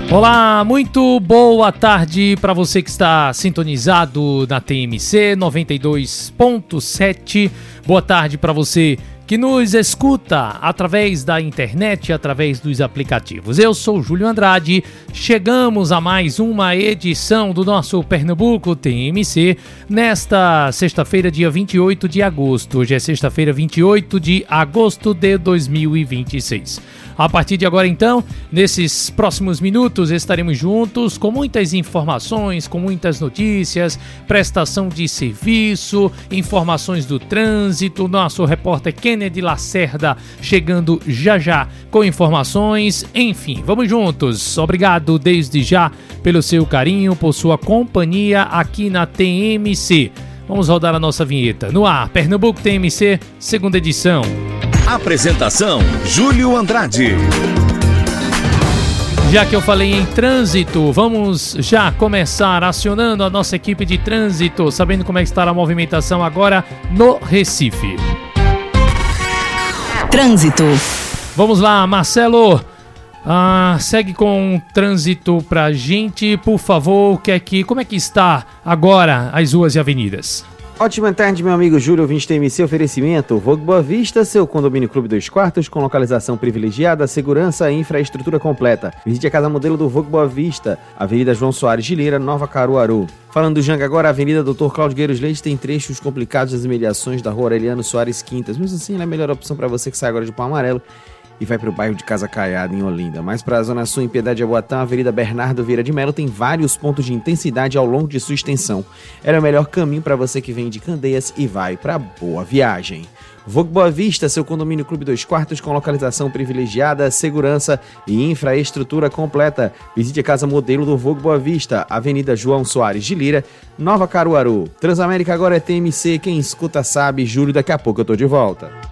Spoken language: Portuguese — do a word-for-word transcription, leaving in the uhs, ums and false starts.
Olá, muito boa tarde para você que está sintonizado na T M C noventa e dois ponto sete. Boa tarde para você que nos escuta através da internet, através dos aplicativos. Eu sou Júlio Andrade, chegamos a mais uma edição do nosso Pernambuco T M C nesta sexta-feira, dia vinte e oito de agosto. Hoje é sexta-feira, vinte e oito de agosto de dois mil e vinte e seis. A partir de agora, então, nesses próximos minutos, estaremos juntos com muitas informações, com muitas notícias, prestação de serviço, informações do trânsito. Nosso repórter Kennedy Lacerda chegando já já com informações. Enfim, vamos juntos. Obrigado desde já pelo seu carinho, por sua companhia aqui na T M C. Vamos rodar a nossa vinheta. No ar, Pernambuco T M C, segunda edição. Apresentação, Júlio Andrade. Já que eu falei em trânsito, vamos já começar acionando a nossa equipe de trânsito, sabendo como é que está a movimentação agora no Recife. Trânsito. Vamos lá, Marcelo. Ah, segue com o trânsito pra gente, por favor. Que é que, como é que está agora as ruas e avenidas? Ótima tarde, meu amigo Júlio, ouvinte T M C, oferecimento Vogue Boa Vista, seu condomínio clube dois quartos, com localização privilegiada, segurança e infraestrutura completa. Visite a casa modelo do Vogue Boa Vista, Avenida João Soares de Lira, Nova Caruaru. Falando do Janga agora, a Avenida doutor Cláudio Gueiros Leite tem trechos complicados nas imediações da Rua Aureliano Soares Quintas. Mesmo assim, ela é a melhor opção para você que sai agora de Pau Amarelo e vai para o bairro de Casa Caiada, em Olinda. Mas para a Zona Sul, em Piedade de Jaboatão, a Avenida Bernardo Vieira de Melo tem vários pontos de intensidade ao longo de sua extensão. Era o melhor caminho para você que vem de Candeias e vai para Boa Viagem. Vogue Boa Vista, seu condomínio clube dois quartos com localização privilegiada, segurança e infraestrutura completa. Visite a casa modelo do Vogue Boa Vista, Avenida João Soares de Lira, Nova Caruaru. Transamérica agora é T M C, quem escuta sabe. Júlio, daqui a pouco eu tô de volta.